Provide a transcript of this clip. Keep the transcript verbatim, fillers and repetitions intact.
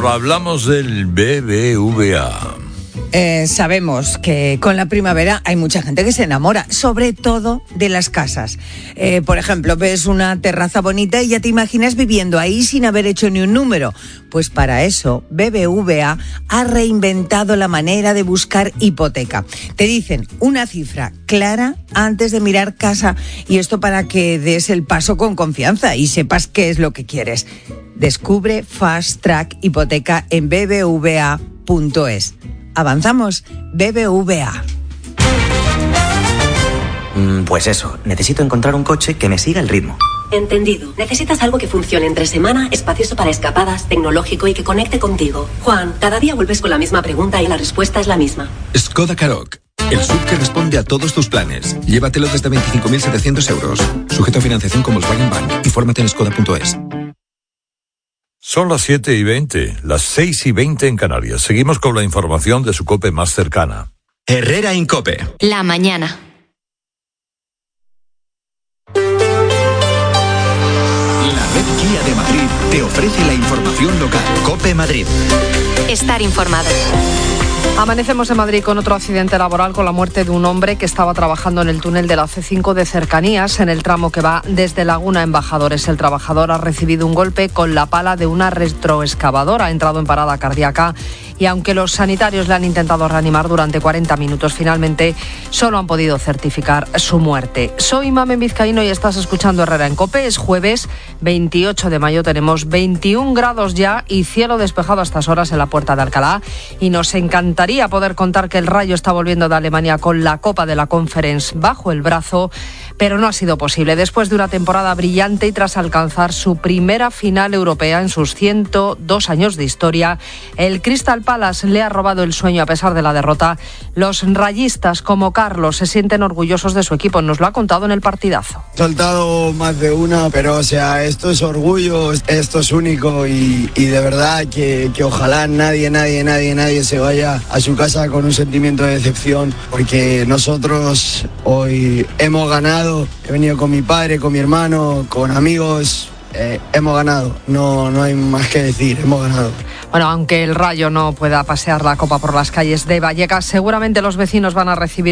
Ahora hablamos del B B V A. Eh, sabemos que con la primavera hay mucha gente que se enamora, sobre todo de las casas. Eh, por ejemplo, ves una terraza bonita y ya te imaginas viviendo ahí sin haber hecho ni un número. Pues para eso, B B V A ha reinventado la manera de buscar hipoteca. Te dicen una cifra clara antes de mirar casa, y esto para que des el paso con confianza y sepas qué es lo que quieres. Descubre Fast Track Hipoteca en b b v a punto es. Avanzamos, B B V A. Mm, pues eso, necesito encontrar un coche que me siga el ritmo. Entendido. Necesitas algo que funcione entre semana, espacioso para escapadas, tecnológico y que conecte contigo. Juan, cada día vuelves con la misma pregunta y la respuesta es la misma. Skoda Karoq, el S U V que responde a todos tus planes. Llévatelo desde veinticinco mil setecientos euros. Sujeto a financiación con Volkswagen Bank. Infórmate en skoda punto es. Son las siete y veinte, las seis y veinte en Canarias. Seguimos con la información de su COPE más cercana. Herrera Incope. La mañana. La red Kia de Madrid te ofrece la información local. COPE Madrid. Estar informado. Amanecemos en Madrid con otro accidente laboral, con la muerte de un hombre que estaba trabajando en el túnel de la C cinco de Cercanías, en el tramo que va desde Laguna a Embajadores. El trabajador ha recibido un golpe con la pala de una retroexcavadora, ha entrado en parada cardíaca y aunque los sanitarios le han intentado reanimar durante cuarenta minutos, finalmente solo han podido certificar su muerte. Soy Mamen Vizcaíno y estás escuchando Herrera en COPE. Es jueves veintiocho de mayo, tenemos veintiún grados ya y cielo despejado a estas horas en la Puerta de Alcalá, y nos encantaría poder contar que el Rayo está volviendo de Alemania con la Copa de la Conference bajo el brazo, pero no ha sido posible. Después de una temporada brillante y tras alcanzar su primera final europea en sus ciento dos años de historia, el Crystal Palace le ha robado el sueño a pesar de la derrota. Los rayistas, como Carlos, se sienten orgullosos de su equipo. Nos lo ha contado en el partidazo. He soltado más de una, pero o sea, esto es orgullo, esto es único y, y de verdad que, que ojalá nadie, nadie, nadie, nadie se vaya a su casa con un sentimiento de decepción, porque nosotros hoy hemos ganado. He venido con mi padre, con mi hermano, con amigos. Eh, hemos ganado, no, no hay más que decir, hemos ganado. Bueno, aunque el Rayo no pueda pasear la Copa por las calles de Vallecas, seguramente los vecinos van a recibir